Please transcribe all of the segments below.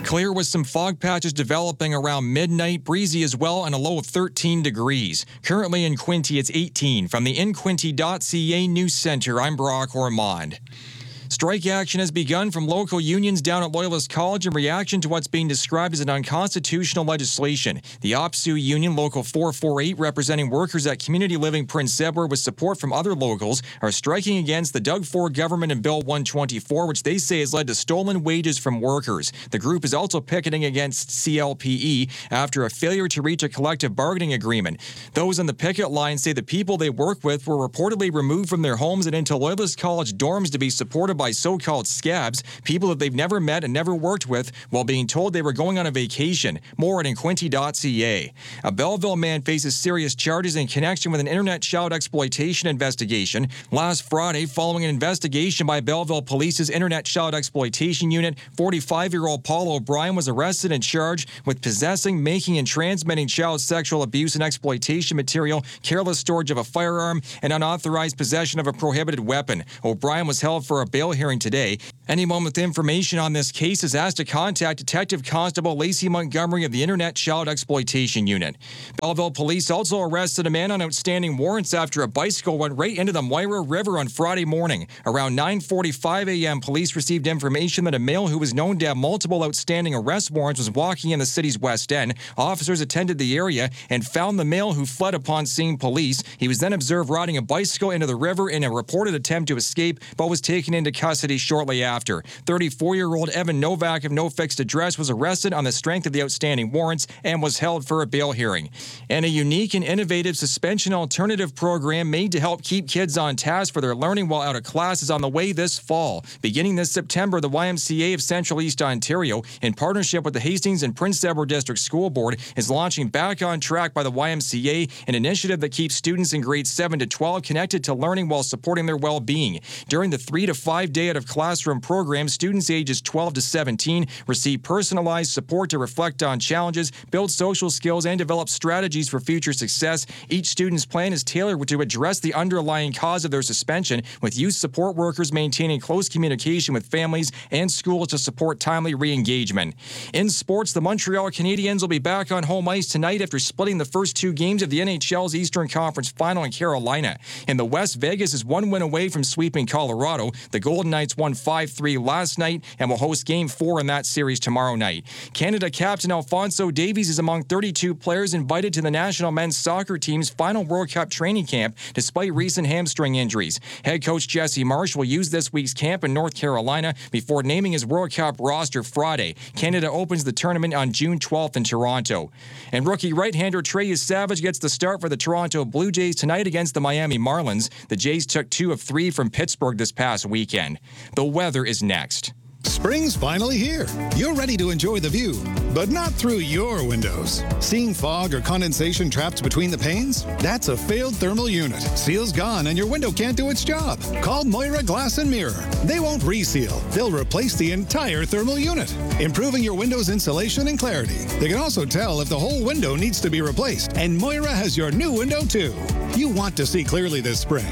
Clear with some fog patches developing around midnight, breezy as well, and a low of 13 degrees. Currently in Quinte, it's 18. From the InQuinte.ca News Center, I'm Brock Ormond. Strike action has begun from local unions down at Loyalist College in reaction to what's being described as an unconstitutional legislation. The OPSU Union, Local 448, representing workers at Community Living Prince Edward with support from other locals, are striking against the Doug Ford government and Bill 124, which they say has led to stolen wages from workers. The group is also picketing against CLPE after a failure to reach a collective bargaining agreement. Those on the picket line say the people they work with were reportedly removed from their homes and into Loyalist College dorms to be supported by so-called scabs, people that they've never met and never worked with, while being told they were going on a vacation. More at InQuinte.ca. A Belleville man faces serious charges in connection with an internet child exploitation investigation. Last Friday, following an investigation by Belleville Police's Internet Child Exploitation Unit, 45-year-old Paul O'Brien was arrested and charged with possessing, making, and transmitting child sexual abuse and exploitation material, careless storage of a firearm, and unauthorized possession of a prohibited weapon. O'Brien was held for a bail hearing today. Anyone with information on this case is asked to contact Detective Constable Lacey Montgomery of the Internet Child Exploitation Unit. Belleville Police also arrested a man on outstanding warrants after a bicycle went right into the Moira River on Friday morning. Around 9:45 a.m., police received information that a male who was known to have multiple outstanding arrest warrants was walking in the city's West End. Officers attended the area and found the male, who fled upon seeing police. He was then observed riding a bicycle into the river in a reported attempt to escape, but was taken into custody shortly after. 34-year-old Evan Novak of no fixed address was arrested on the strength of the outstanding warrants and was held for a bail hearing. And a unique and innovative suspension alternative program made to help keep kids on task for their learning while out of class is on the way this fall. Beginning this September, the YMCA of Central East Ontario, in partnership with the Hastings and Prince Edward District School Board, is launching Back on Track by the YMCA, an initiative that keeps students in grades 7 to 12 connected to learning while supporting their well-being. During the 3 to 5 day out of classroom program, students ages 12 to 17 receive personalized support to reflect on challenges, build social skills, and develop strategies for future success. Each student's plan is tailored to address the underlying cause of their suspension, with youth support workers maintaining close communication with families and schools to support timely re-engagement. In sports, the Montreal Canadiens will be back on home ice tonight after splitting the first 2 games of the NHL's Eastern Conference Final in Carolina. In the West, Vegas is 1 win away from sweeping Colorado. The Golden Knights won 5-3 last night and will host Game 4 in that series tomorrow night. Canada captain Alphonso Davies is among 32 players invited to the national men's soccer team's final World Cup training camp despite recent hamstring injuries. Head coach Jesse Marsh will use this week's camp in North Carolina before naming his World Cup roster Friday. Canada opens the tournament on June 12th in Toronto. And rookie right-hander Trey Savage gets the start for the Toronto Blue Jays tonight against the Miami Marlins. The Jays took 2 of 3 from Pittsburgh this past weekend. The weather is next. Spring's finally here. You're ready to enjoy the view, but not through your windows. Seeing fog or condensation trapped between the panes? That's a failed thermal unit. Seal's gone and your window can't do its job. Call Moira Glass and Mirror. They won't reseal. They'll replace the entire thermal unit, improving your window's insulation and clarity. They can also tell if the whole window needs to be replaced, and Moira has your new window too. You want to see clearly this spring,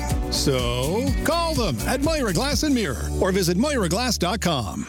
so call them at Moira Glass and Mirror or visit MoiraGlass.com.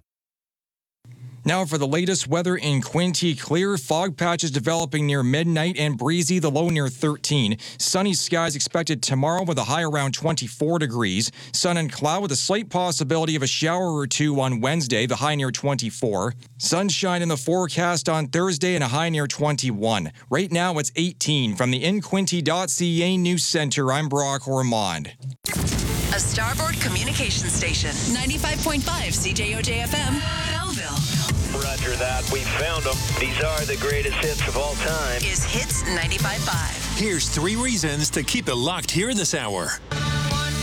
Now for the latest weather in Quinte. Clear, fog patches developing near midnight, and breezy, the low near 13. Sunny skies expected tomorrow with a high around 24 degrees. Sun and cloud with a slight possibility of a shower or 2 on Wednesday, the high near 24. Sunshine in the forecast on Thursday and a high near 21. Right now it's 18. From the InQuinte.ca News Center, I'm Brock Ormond. A Starboard Communications Station. 95.5 CJOJ-FM, Belleville. Roger that. We found them. These are the greatest hits of all time. Is Hits 95.5. Here's 3 reasons to keep it locked here this hour.